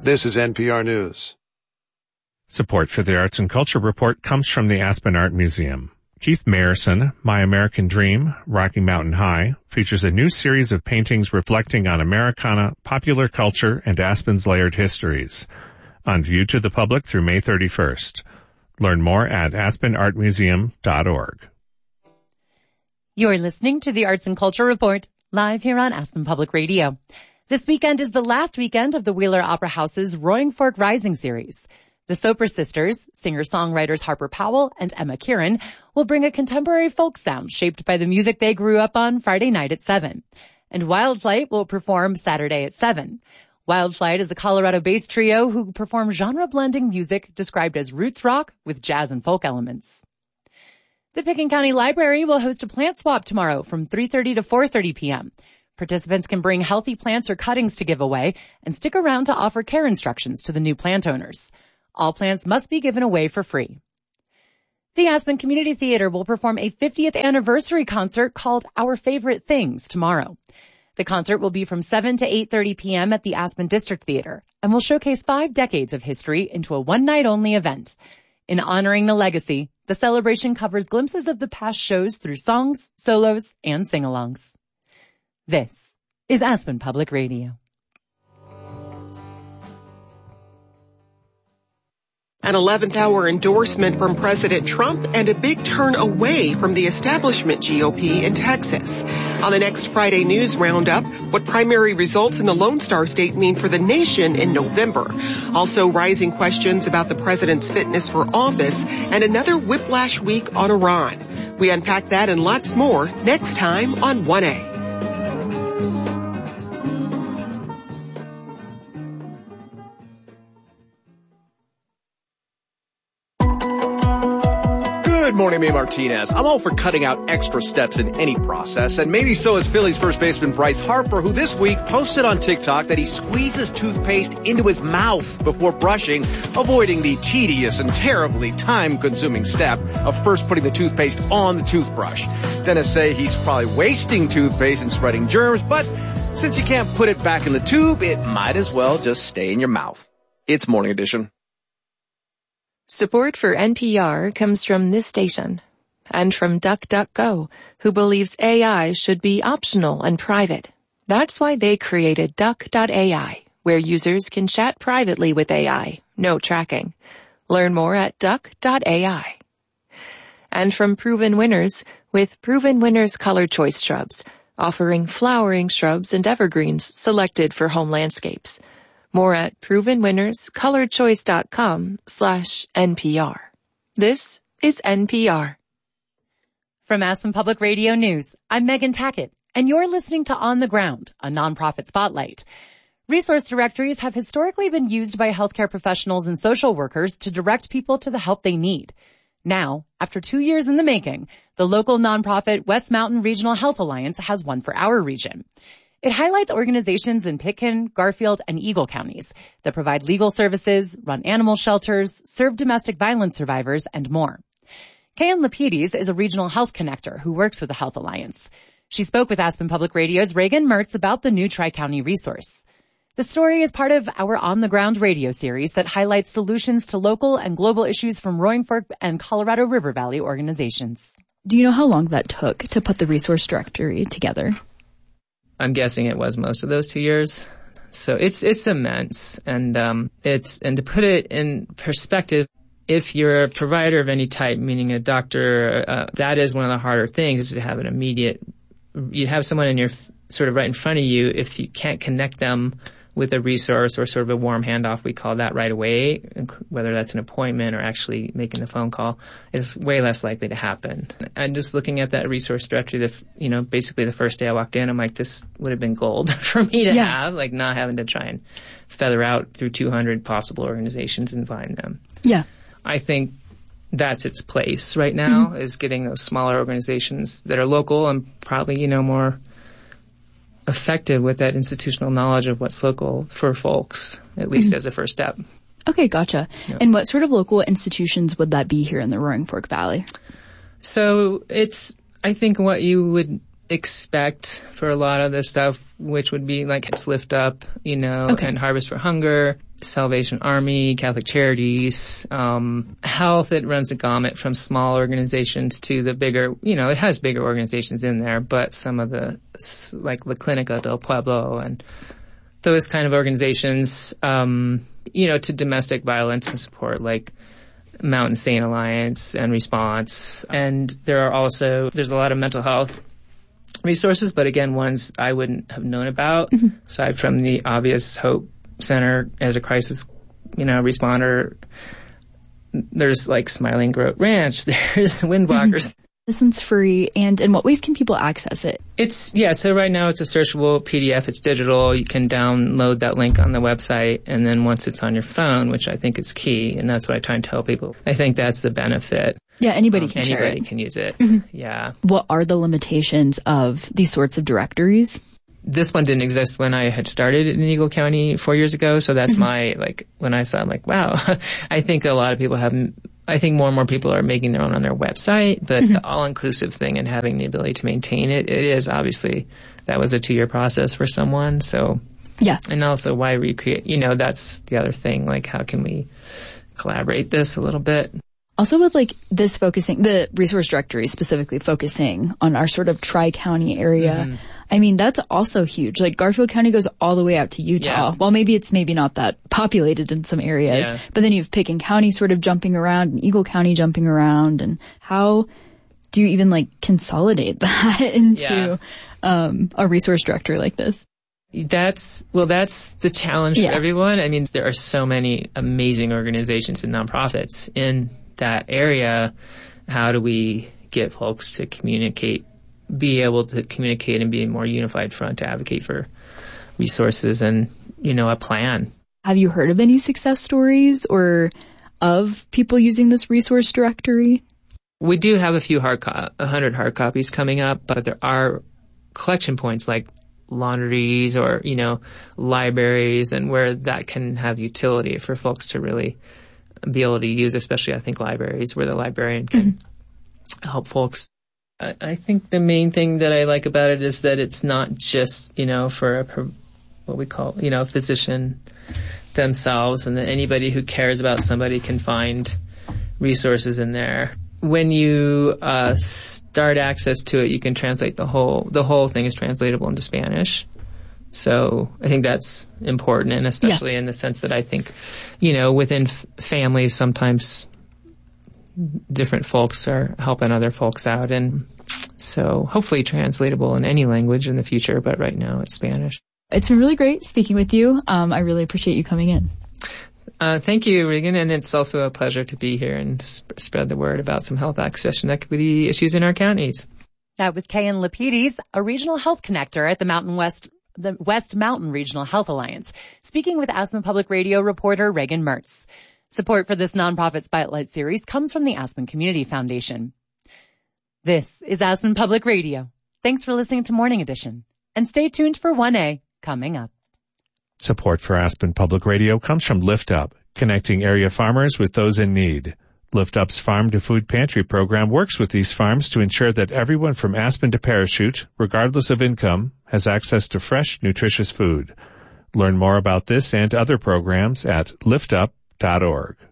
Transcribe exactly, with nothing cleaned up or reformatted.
This is N P R News. Support for the Arts and Culture Report comes from the Aspen Art Museum. Keith Mayerson, My American Dream, Rocky Mountain High, features a new series of paintings reflecting on Americana, popular culture, and Aspen's layered histories. On view to the public through May thirty-first. Learn more at aspen art museum dot org. You're listening to the Arts and Culture Report, live here on Aspen Public Radio. This weekend is the last weekend of the Wheeler Opera House's Roaring Fork Rising series. The Soper sisters, singer-songwriters Harper Powell and Emma Kieran, will bring a contemporary folk sound shaped by the music they grew up on Friday night at seven. And Wildflight will perform Saturday at seven. Wildflight is a Colorado-based trio who perform genre-blending music described as roots rock with jazz and folk elements. The Pickens County Library will host a plant swap tomorrow from three thirty to four thirty p.m. Participants can bring healthy plants or cuttings to give away and stick around to offer care instructions to the new plant owners. All plants must be given away for free. The Aspen Community Theater will perform a fiftieth anniversary concert called Our Favorite Things tomorrow. The concert will be from seven to eight thirty p.m. at the Aspen District Theater and will showcase five decades of history into a one-night-only event. In honoring the legacy, the celebration covers glimpses of the past shows through songs, solos, and sing-alongs. This is Aspen Public Radio. An eleventh hour endorsement from President Trump and a big turn away from the establishment G O P in Texas. On the next Friday News Roundup, what primary results in the Lone Star State mean for the nation in November. Also rising questions about the president's fitness for office and another whiplash week on Iran. We unpack that and lots more next time on one A. Good morning, May Martinez. I'm all for cutting out extra steps in any process, and maybe so is Phillies first baseman Bryce Harper, who this week posted on TikTok that he squeezes toothpaste into his mouth before brushing, avoiding the tedious and terribly time-consuming step of first putting the toothpaste on the toothbrush. Dentists say he's probably wasting toothpaste and spreading germs, but since you can't put it back in the tube, it might as well just stay in your mouth. It's Morning Edition. Support for N P R comes from this station and from DuckDuckGo, who believes A I should be optional and private. That's why they created Duck dot A I, where users can chat privately with A I, no tracking. Learn more at Duck dot A I. And from Proven Winners, with Proven Winners Color Choice Shrubs, offering flowering shrubs and evergreens selected for home landscapes. More at provenwinnerscolorchoice.com slash NPR. This is N P R. From Aspen Public Radio News, I'm Megan Tackett, and you're listening to On the Ground, a nonprofit spotlight. Resource directories have historically been used by healthcare professionals and social workers to direct people to the help they need. Now, after two years in the making, the local nonprofit West Mountain Regional Health Alliance has one for our region. It highlights organizations in Pitkin, Garfield, and Eagle counties that provide legal services, run animal shelters, serve domestic violence survivors, and more. Kayan Lapides is a regional health connector who works with the Health Alliance. She spoke with Aspen Public Radio's Reagan Mertz about the new Tri-County resource. The story is part of our On the Ground radio series that highlights solutions to local and global issues from Roaring Fork and Colorado River Valley organizations. Do you know how long that took to put the resource directory together? I'm guessing it was most of those two years. So it's, it's immense. And, um, it's, and to put it in perspective, if you're a provider of any type, meaning a doctor, uh, that is one of the harder things, is to have an immediate, you have someone in your, sort of right in front of you. If you can't connect them with a resource or sort of a warm handoff, we call that right away, whether that's an appointment or actually making the phone call, is way less likely to happen. And just looking at that resource directory, the, you know, basically the first day I walked in, I'm like, this would have been gold for me to yeah. have, like not having to try and feather out through two hundred possible organizations and find them. Yeah. I think that's its place right now, mm-hmm. is getting those smaller organizations that are local and probably, you know, more effective with that institutional knowledge of what's local for folks, at least mm-hmm. as a first step. Okay, gotcha. Yeah. And what sort of local institutions would that be here in the Roaring Fork Valley? So it's, I think what you would expect for a lot of this stuff, which would be like it's Lift Up, you know, Okay. and Harvest for Hunger, Salvation Army, Catholic Charities, um, health. It runs a gamut from small organizations to the bigger, you know, it has bigger organizations in there, but some of the, like La Clinica del Pueblo and those kind of organizations, um, you know, to domestic violence and support, like Mountain Saint Alliance and Response. And there are also, there's a lot of mental health resources, but again, ones I wouldn't have known about, mm-hmm. aside from the obvious Hope Center as a crisis, you know, responder. There's like Smiling Grove Ranch, there's Windwalkers. This one's free, and in what ways can people access it? It's, yeah, so right now it's a searchable P D F, it's digital, you can download that link on the website, and then once it's on your phone, which I think is key, and that's what I try and tell people, I think that's the benefit. Yeah, anybody um, can share it. Anybody can use it, mm-hmm. yeah. What are the limitations of these sorts of directories? This one didn't exist when I had started in Eagle County four years ago, so that's mm-hmm. my, like, when I saw, I'm like, wow, I think a lot of people have, I think more and more people are making their own on their website, but mm-hmm. the all-inclusive thing and having the ability to maintain it, it is obviously, that was a two-year process for someone, so. Yeah. And also why recreate, you know, that's the other thing, like how can we collaborate this a little bit? Also with like this focusing, the resource directory specifically focusing on our sort of tri-county area, mm-hmm. I mean, that's also huge. Like Garfield County goes all the way out to Utah. Yeah. Well, maybe it's maybe not that populated in some areas, yeah. but then you have Pickens County sort of jumping around and Eagle County jumping around. And how do you even like consolidate that into yeah. um, a resource directory like this? That's, well, that's the challenge yeah. for everyone. I mean, there are so many amazing organizations and nonprofits in that area. How do we get folks to communicate, be able to communicate and be a more unified front to advocate for resources and, you know, a plan? Have you heard of any success stories or of people using this resource directory? We do have a few hard, co- a hundred hard copies coming up, but there are collection points like laundries or, you know, libraries, and where that can have utility for folks to really be able to use, especially I think libraries where the librarian can mm-hmm. help folks. I, I think the main thing that I like about it is that it's not just, you know, for a, what we call, you know, physician themselves, and that anybody who cares about somebody can find resources in there. When you uh, start access to it, you can translate the whole, the whole thing is translatable into Spanish. So I think that's important, and especially yeah. in the sense that I think, you know, within f- families, sometimes different folks are helping other folks out. And so hopefully translatable in any language in the future, but right now it's Spanish. It's been really great speaking with you. Um, I really appreciate you coming in. Uh, thank you, Regan, and it's also a pleasure to be here and sp- spread the word about some health access and equity issues in our counties. That was Kayan Lapides, a regional health connector at the Mountain West the West Mountain Regional Health Alliance, speaking with Aspen Public Radio reporter Reagan Mertz. Support for this nonprofit spotlight series comes from the Aspen Community Foundation. This is Aspen Public Radio. Thanks for listening to Morning Edition, and stay tuned for one A coming up. Support for Aspen Public Radio comes from Lift Up, connecting area farmers with those in need. Lift Up's Farm to Food Pantry program works with these farms to ensure that everyone from Aspen to Parachute, regardless of income, has access to fresh, nutritious food. Learn more about this and other programs at lift up dot org.